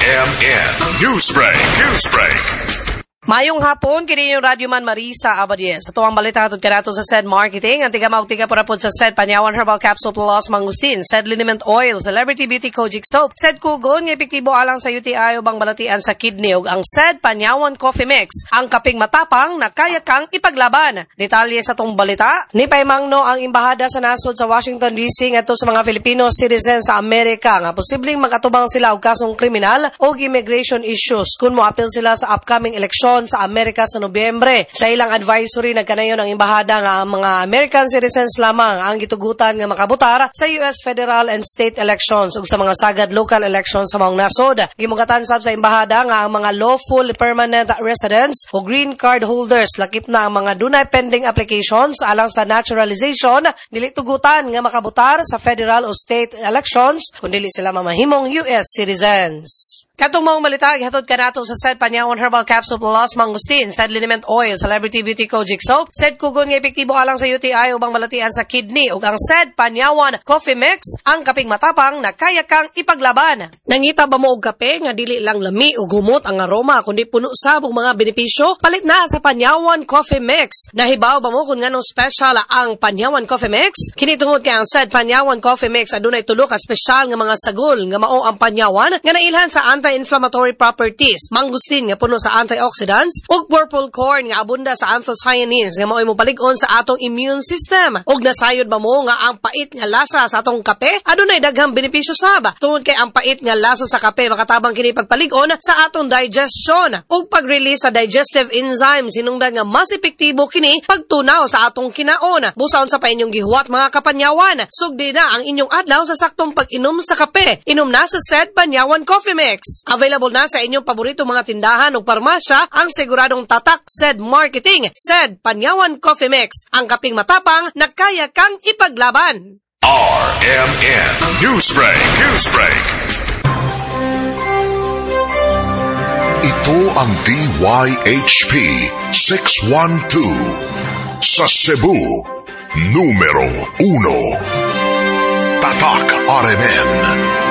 RMN Newsbreak. Mayong hapon, kini yung Radyo Man Marisa Abadies. Ito ang balita hatod kanato sa SED Marketing. Ang tiga porapod sa SED Panyawan Herbal Capsule Plus Mangustin, SED Liniment Oil, Celebrity Beauty Kojic Soap, SED Kugon, ng epektibo alang sa UTI o bang balatian sa kidney, ug ang SED Panyawan Coffee Mix, ang kaping matapang na kaya kang ipaglaban. Detalye sa tong balita, ni Paimangno ang imbahada sa nasod sa Washington DC ngadto sa mga Filipino citizens sa Amerika nga posibleng magatubang sila og kasong kriminal o immigration issues kung moapil sila sa upcoming election sa Amerika sa Nobyembre. Sa ilang advisory nagkanayon ang imbahada nga ang mga American citizens lamang ang gitugutan nga makabutar sa US federal and state elections ug sa mga sagad local elections sa maong nasod. Gimugatan sab sa imbahada nga ang mga lawful permanent residents o green card holders lakip na ang mga dunay pending applications alang sa naturalization dili tugutan nga makabutar sa federal o state elections kung dili sila mamahimong US citizens. Katong maong malita, gihatod kanato sa SED Panyawan Herbal Capsule Plus Mangustin, SED Liniment Oil, Celebrity Beauty Kojic Soap, SED Kugon nga epektibo alang sa UTI ubang malatian sa kidney, ug ang SED Panyawan Coffee Mix, ang kaping matapang na kaya kang ipaglaban. Nangita ba mo og kape nga dili lang lami ug humot ang aroma kundi puno sab og mga benepisyo? Palit na sa Panyawan Coffee Mix. Nahibaw ba mo kung nganong special ang Panyawan Coffee Mix? Kini tungod kay ang SED Panyawan Coffee Mix adunay tulo ka special nga mga sagol nga mao ang panyawan nga nailhan sa anti-inflammatory properties, mangustin nga puno sa antioxidants, ug purple corn nga abunda sa anthocyanins nga mao'y mopalig-on sa atong immune system. Ug nasayod ba mo nga ang pait nga lasa sa atong kape adunay daghang benepisyo sab. Tungod kay ang pait nga lasa sa kape makatabang kini pagpalig-on sa atong digestion ug pag-release sa digestive enzymes hinungdan nga mas epektibo kini pagtunaw sa atong kinaon. Busaon sa pa inyong gihuwat mga kapanyawan, sugdi na ang inyong adlaw sa saktong pag-inom sa kape. Inom na sa SED Panyawan Coffee Mix. Available na sa inyong paborito mga tindahan o parmasya ang siguradong tatak SED Marketing, SED Panyawan Coffee Mix, ang kaping matapang na kaya kang ipaglaban. RMN Newsbreak. Ito ang DYHP 612 sa Cebu, numero 1. Tatak RMN.